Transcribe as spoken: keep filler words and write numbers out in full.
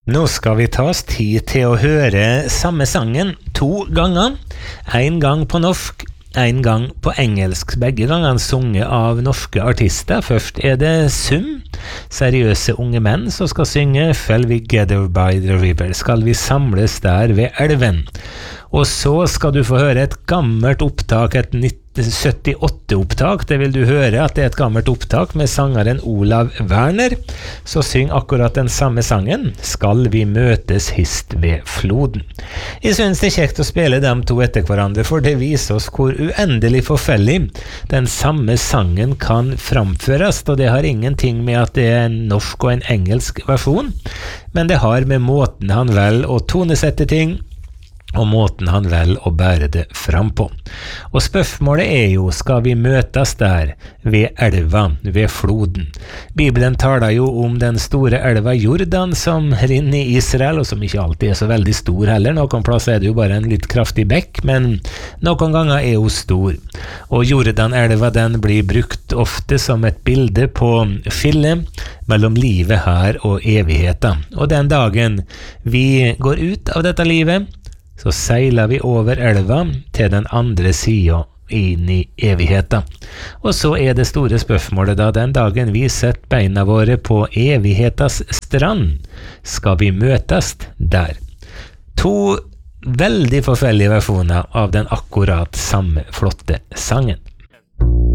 Nå skal vi ta oss tid til å høre samme sangen to ganger. En gang på norsk, en gang på engelsk. Begge gangene sunget av norske artister. Først er det Sum, seriøse unge menn som skal synge Shall we gather by the river? Skal vi samles der ved elven? Og så skal du få høre et gammelt opptak, et syttiåtte-opptak. Det vil du høre at det er et gammelt opptak med sangeren Olav Werner. Så syng akkurat den samme sangen, Skal vi møtes hist ved floden. Jeg synes det er kjekt å spille dem to etter hverandre, for det viser oss hvor uendelig forskjellig den samme sangen kan framføres, og det har ingenting med at det er en norsk og en engelsk versjon, men det har med måten han velger å tonesette ting, og måten han velger å bære det fram på. Og spørsmålet er jo, skal vi møtes der ved elva, ved floden? Bibelen taler jo om den store elva Jordan som renner i Israel, og som ikke alltid er så veldig stor heller. Noen plass er det jo bare en litt kraftig bekk, men noen ganger er hun stor. Og Jordan-elva den blir brukt ofte som et bilde på skillet mellom livet her og evigheten. Og den dagen vi går ut av dette livet, så seiler vi over elva til den andre siden inn i evigheten. Og så er det store spørsmålet da, den dagen vi setter beina våre på evighetens strand, skal vi møtes der? To veldig forskjellige versjoner av den akkurat samme flotte sangen.